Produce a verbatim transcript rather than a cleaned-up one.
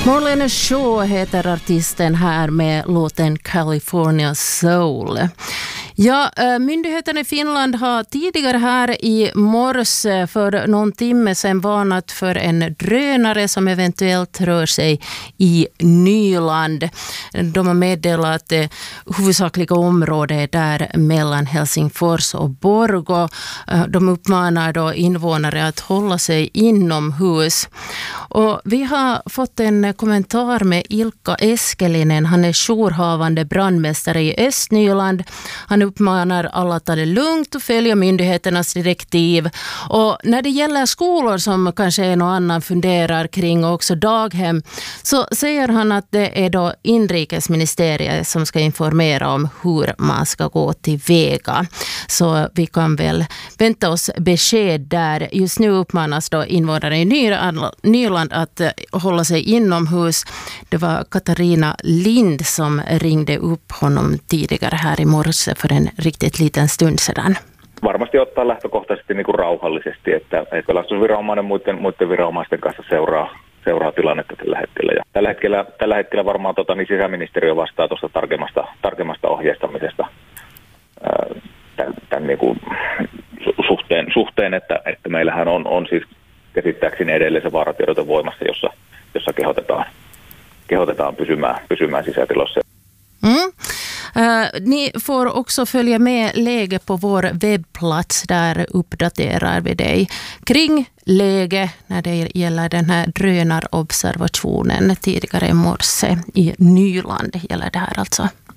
Marlene Shaw heter artisten här med låten California Soul. Ja, myndigheterna i Finland har tidigare här i morse för någon timme sedan varnat för en drönare som eventuellt rör sig i Nyland. De har meddelat att det huvudsakliga området är där mellan Helsingfors och Borgå. De uppmanar då invånare att hålla sig inomhus. Och vi har fått en kommentar med Ilkka Eskelinen. Han är jourhavande brandmästare i Östnyland. Han uppmanar alla att ta det lugnt och följa myndigheternas direktiv. Och när det gäller skolor som kanske en och annan funderar kring och också daghem, så säger han att det är då inrikesministeriet som ska informera om hur man ska gå tillväga. Så vi kan väl vänta oss besked där. Just nu uppmanas då invånare i Nyland att hålla sig inomhus. Det var Katarina Lind som ringde upp honom tidigare här i morse för en riktigt liten stund sedan. Varmasti ottaa lähtökohtaisesti niin kuin rauhallisesti, että, että pelastusviranomainen muiden, muiden viranomaisten kanssa seuraa, seuraa tilannetta tällä hetkellä. Ja tällä hetkellä, tällä hetkellä varmaan tota, niin sisäministeriö vastaa tuosta tarkemmasta, tarkemmasta ohjeistamisesta ää, tämän, tämän niin kuin suhteen, suhteen että, että meillähän on, on siis käsittääkseni edelleen se vaaratiedote voimassa, jossa, jossa kehotetaan, kehotetaan pysymään, pysymään sisätilossa. Mm. Uh, ni får också följa med läge på vår webbplats. Där uppdaterar vi dig kring läge när det gäller den här drönarobservationen tidigare i morse i Nyland gäller det här alltså.